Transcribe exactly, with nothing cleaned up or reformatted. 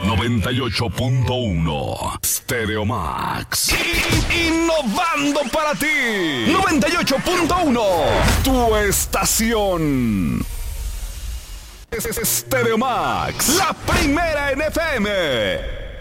noventa y ocho punto uno Stereo Max. Innovando para ti. noventa y ocho punto uno Tu estación. Es Stereo Max, la primera en F M.